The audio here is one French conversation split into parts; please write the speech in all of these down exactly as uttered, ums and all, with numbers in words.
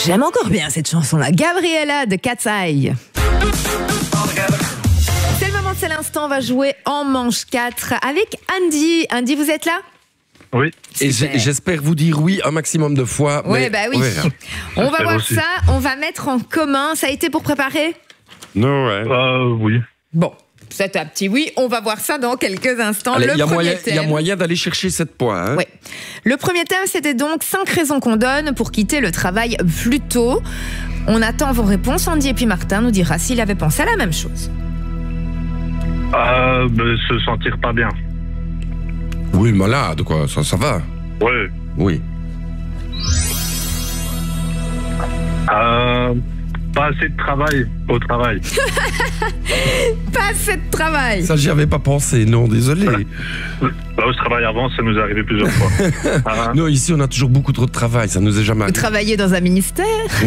J'aime encore bien cette chanson-là. Gabriella de Cat's Eye. C'est le moment, c'est l'instant. On va jouer en manche quatre avec Andy. Andy, vous êtes là ? Oui. Et j'espère vous dire oui un maximum de fois. Oui, bah oui. On, on va voir aussi. ça. On va mettre en commun. Ça a été pour préparer ? Non, ouais. Euh, oui. Bon. C'est un petit oui, on va voir ça dans quelques instants. Allez, le y a premier moyen, thème. Il y a moyen d'aller chercher sept points. Hein. Oui. Le premier thème, c'était donc cinq raisons qu'on donne pour quitter le travail plus tôt. On attend vos réponses. Andy et puis Martin nous dira s'il avait pensé à la même chose. Euh, bah, se sentir pas bien. Oui, malade, quoi. Ça, ça va. Ouais. Oui. Euh, pas assez de travail au travail. Pas assez de travail. Ça, j'y avais pas pensé. Non, désolé. Bah, au travail avant, ça nous est arrivé plusieurs fois. Ah, Non, ici, on a toujours beaucoup trop de travail. Ça nous est jamais Vous arrivé. travaillez dans un ministère ?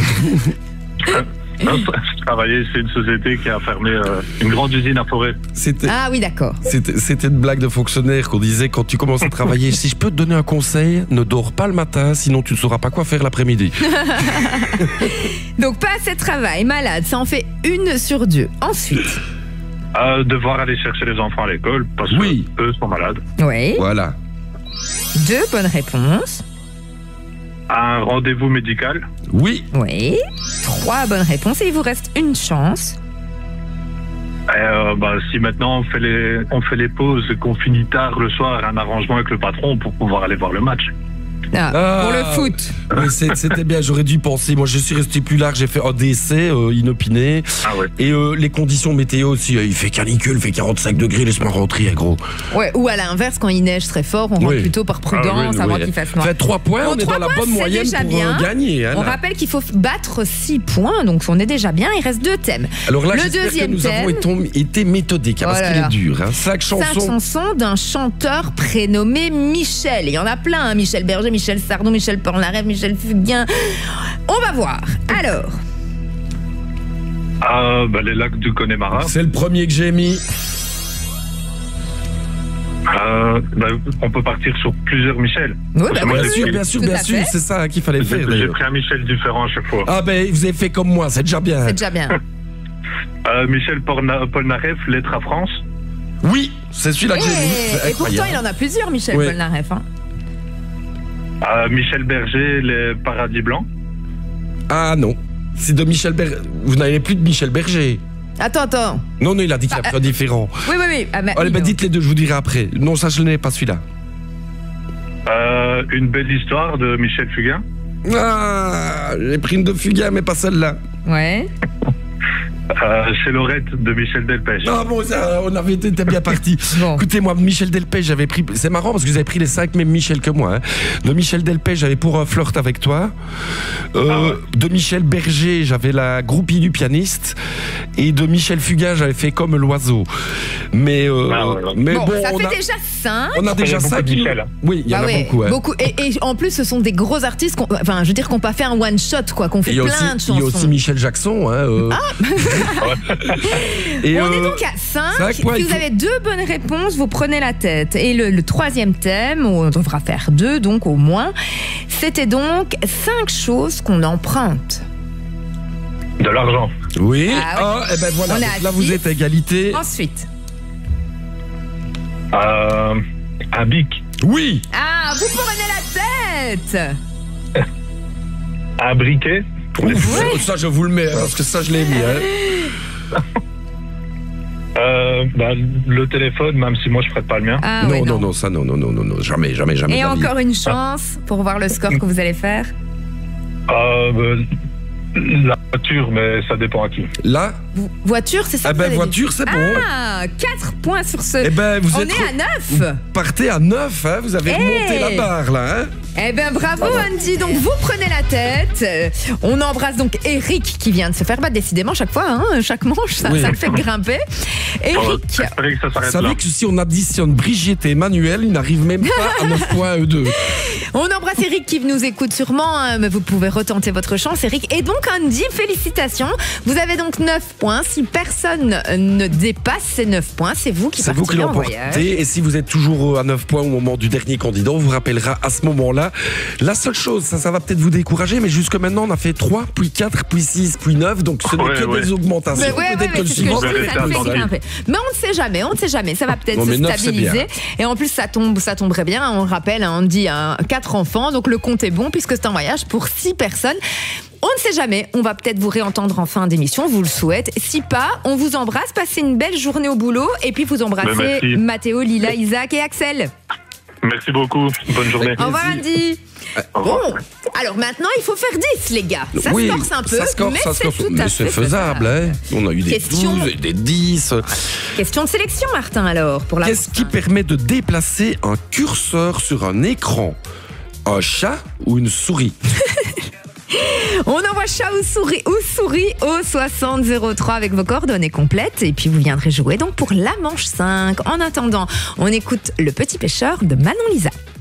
non, je travaillais, c'est une société qui a fermé euh, une grande usine à Forêt. C'était... Ah oui, d'accord. C'était, c'était une blague de fonctionnaire qu'on disait quand tu commences à travailler. Si je peux te donner un conseil, ne dors pas le matin, sinon tu ne sauras pas quoi faire l'après-midi. Donc pas assez de travail, malade, ça en fait une sur deux. Ensuite, Euh, devoir aller chercher les enfants à l'école parce Oui. qu'eux sont malades. oui, Voilà. deux bonnes réponses. Un rendez-vous médical. Oui. Oui, trois bonnes réponses et il vous reste une chance. Et, euh, bah, si maintenant on fait les on fait les pauses et qu'on finit tard le soir, un arrangement avec le patron pour pouvoir aller voir le match. Ah, Ah. pour le foot. Oui, c'est- c'était bien, j'aurais dû penser. Moi, je suis resté plus large, j'ai fait un décès euh, inopiné. Ah ouais. Et euh, les conditions météo aussi, euh, il fait canicule, il fait quarante-cinq degrés, laisse-moi rentrer, gros. Ouais, ou à l'inverse, quand il neige très fort, on rentre Oui. plutôt par prudence Ah oui, avant oui. qu'il fasse noir. Fait trois points, Bon, on est trois dans la points, bonne c'est moyenne déjà pour bien. euh, gagner. Hein, On là. rappelle qu'il faut battre six points, donc on est déjà bien, il reste deux thèmes. Alors là, le j'espère que deuxième nous avons thème. été, été méthodiques, hein, Oh parce là qu'il là. est dur. Hein. Cinq Cinq chansons. chansons d'un chanteur prénommé Michel. Il y en a plein, hein. Michel Berger, Michel Sardou, Michel Polnareff, Michel Fugain. On va voir. Alors, Euh, bah, les lacs du Connemara. C'est le premier que j'ai mis. Euh, bah, on peut partir sur plusieurs Michel. oui, Parce bah que moi, oui, Bien j'ai sûr, pris- bien sûr, Tout bien à sûr, fait. c'est ça qu'il fallait J'ai faire j'ai d'ailleurs. pris un Michel différent à chaque fois. Ah ben, vous avez fait comme moi, c'est déjà bien. c'est déjà bien. Euh, Michel Polna- Polnareff, Lettre à France. Oui, c'est celui-là que j'ai mis. C'est Et, et pourtant, incroyable. il en a plusieurs, Michel Ouais. Polnareff. Hein. Euh, Michel Berger, Les Paradis Blancs. Ah non, c'est de Michel Berger. Vous n'avez plus de Michel Berger. Attends, attends. Non, non, il a dit qu'il y a Ah, un différent. Oui, oui, oui. Ah, mais- Allez, oui, ben non. dites les deux, je vous dirai après. Non, ça, je n'ai pas celui-là. Euh, Une belle histoire de Michel Fugain. Ah, j'ai pris une de Fugain, mais pas celle-là. Ouais. Euh, Chez Lorette de Michel Delpech. Ah bon, ça, on avait été bien parti. Bon. Écoutez, moi, Michel Delpech, j'avais pris. C'est marrant parce que vous avez pris les cinq mêmes Michel que moi. Hein. De Michel Delpech, j'avais Pour un flirt avec toi. Euh, Ah ouais. De Michel Berger, j'avais La groupie du pianiste. Et de Michel Fugain, j'avais fait Comme l'oiseau. Mais, euh, Ah ouais, ouais. mais Bon, bon, ça on fait a, déjà cinq. on a Il y a déjà beaucoup cinq. de qui nous- Michel, hein. Oui, il y en Bah a ouais, beaucoup. hein. beaucoup. Et, et en plus, ce sont des gros artistes, qu'on- enfin, je veux dire qu'on pas fait un one shot, quoi, qu'on Et fait il y a plein aussi, de il y a chansons. aussi Michel Jackson. Hein, euh. Et, On est euh, donc à cinq. cinq points, Si il vous faut- avez deux bonnes réponses, vous prenez la tête. Et le, le troisième thème, on devra faire deux, donc au moins, c'était donc cinq choses qu'on emprunte. De l'argent. Oui. Ah ouais. Ah, et ben voilà. On est Donc à là, vous six. êtes à égalité. Ensuite. Euh, un bic. Oui. Ah, vous prenez la tête. Un briquet. Ouf, ça, je vous le mets, hein, parce que ça, je l'ai mis. Hein. Euh, bah, le téléphone, même si moi je prête pas le mien. Ah, non, ouais, non, non, ça, non, non, non, non, non, jamais, jamais, jamais. Et de la vie. encore une chance pour voir le score que vous allez faire. Euh, bah, la voiture, mais ça dépend à qui. Là, Vo- Voiture, c'est ça eh que ben, vous avez dit. voiture, c'est bon. Ah, quatre points sur ce. Eh ben, vous On êtes. est à neuf. Partez à neuf, hein, vous avez Hey. remonté la barre, là. Hein. Eh ben bravo Andy, donc vous prenez la tête. Euh, On embrasse donc Eric qui vient de se faire battre décidément chaque fois, hein, chaque manche, ça, Oui. ça le fait grimper. Bon, Eric, j'espérais que ça Vous s'arrête là. savez que si on additionne Brigitte et Emmanuel, ils n'arrivent même pas à neuf points, eux deux. On embrasse Eric qui nous écoute sûrement, hein, mais vous pouvez retenter votre chance, Eric. Et donc, Andy, félicitations. Vous avez donc neuf points. Si personne ne dépasse ces neuf points, c'est vous qui C'est vous qui partirez en voyage. l'emportez. Et si vous êtes toujours à neuf points au moment du dernier candidat, on vous rappellera à ce moment-là. La seule chose, ça, ça va peut-être vous décourager, mais jusque maintenant, on a fait trois, puis quatre, puis six, puis neuf. Donc, ce n'est Ouais, que ouais. des augmentations. Mais ouais, Peut-être ouais, que ouais, le c'est ce que suivant, je dis, rester ça me fait attendu. grimper. Mais on ne sait jamais, on ne sait jamais. Ça va peut-être Non, mais se neuf, c'est bien. stabiliser. Et en plus, ça tombe, ça tomberait bien. On rappelle, hein, on dit hein, quatre enfants, donc le compte est bon puisque c'est un voyage pour six personnes. On ne sait jamais, on va peut-être vous réentendre en fin d'émission, on vous le souhaite. Si pas, on vous embrasse, passez une belle journée au boulot et puis vous embrassez Ben, merci. Mathéo, Lila, Isaac et Axel. Merci beaucoup. Bonne journée. Au revoir Andy. Au revoir. Bon, alors maintenant il faut faire dix les gars. Ça oui, se force un peu, ça se corse, mais ça se c'est corse. tout Mais à c'est fait faisable. Hein. On a eu des Question. douze et des dix. Question de sélection Martin alors pour la Qu'est-ce qui permet de déplacer un curseur sur un écran? Un chat ou une souris? On envoie chat ou souris ou souris au soixante zéro trois avec vos coordonnées complètes et puis vous viendrez jouer donc pour la manche cinq. En attendant, on écoute Le Petit Pêcheur de Manon Lisa.